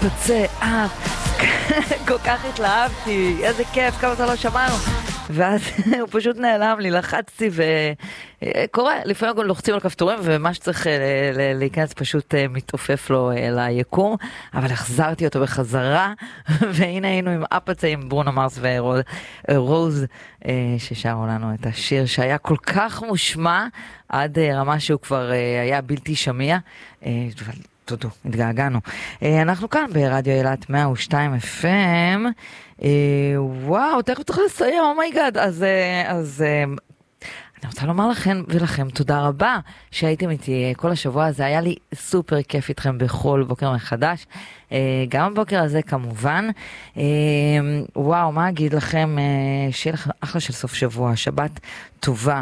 אפצה, כל כך התלהבתי, איזה כיף, כמה זה לא שמענו. ואז הוא פשוט נעלם לי, לחצתי וקורה, לפעמים לוחצים על כפתורים ומה שצריך להיכנס פשוט מתעופף לו ליקום, אבל החזרתי אותו בחזרה, והנה היינו עם אפצה, עם ברונו מרס ורוז, ששרו לנו את השיר שהיה כל כך מושמע, עד רמה שהוא כבר היה בלתי שמיע, תודו, התגעגענו. אנחנו כאן ברדיו אילת 102 FM, וואו, תכף צריך לסיים, אומייגאד, אז אני רוצה לומר לכם ולכם תודה רבה שהייתם איתי כל השבוע הזה, היה לי סופר כיף איתכם בכל בוקר מחדש, גם הבוקר הזה כמובן, וואו, מה אגיד לכם, שיהיה לכם אחלה של סוף שבוע, שבת טובה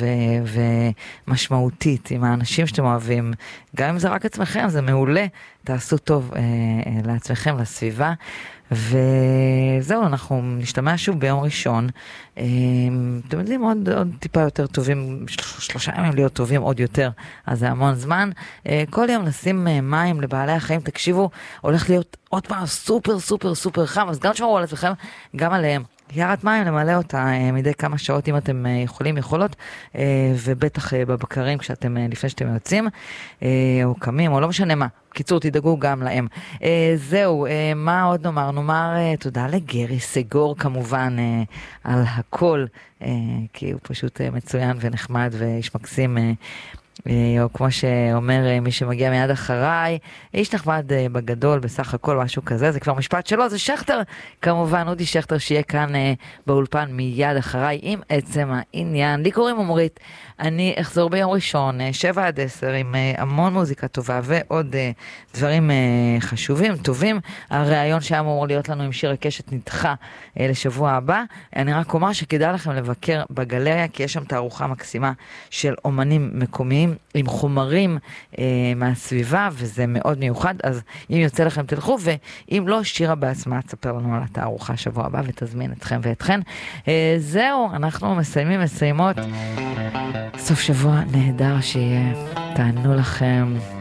ומשמעותית עם האנשים שאתם אוהבים, גם אם זה רק עצמכם, זה מעולה, תעשו טוב לעצמכם, לסביבה, וזהו, אנחנו נשתמע שוב ביום ראשון, אתם יודעים, עוד טיפה יותר טובים, 3 ימים להיות טובים עוד יותר, אז זה המון זמן, כל יום נשים מים לבעלי החיים, תקשיבו, הולך להיות עוד פעם סופר סופר סופר חם, אז גם תשמרו על עצמכם, גם עליהם. יערת מים למלא אותה מדי כמה שעות אם אתם יכולות, ובטח בבקרים כשאתם לפני שאתם יוצאים או קמים או לא משנה מה, קיצור תדאגו גם להם. זהו, מה עוד נאמר תודה לגרי סגור כמובן על הכל, כי הוא פשוט מצוין ונחמד ואיש מקסים, או כמו שאומר מי שמגיע מיד אחריי, איש נחמד בגדול, בסך הכל משהו כזה, זה כבר משפט שלו, זה שכתר, כמובן אודי שכתר שיהיה כאן באולפן מיד אחריי עם עצם העניין. לי קוראים עומרית, אני אחזור ביום ראשון 7-10 עם המון מוזיקה טובה ועוד דברים חשובים, טובים. הרעיון שאמור להיות לנו עם שיר הקשת נדחה לשבוע הבא. אני רק אומר שכדאי לכם לבקר בגלריה, כי יש שם תערוכה מקסימה של אומנים מקומיים עם חומרים מהסביבה, וזה מאוד מיוחד, אז אם יוצא לכם תלכו, ואם לא, שירה בעצמה תספר לנו על התערוכה שבוע הבא ותזמין אתכם ואתכן. זהו, אנחנו מסיימות סוף שבוע נהדר שיהיה, תענו לכם.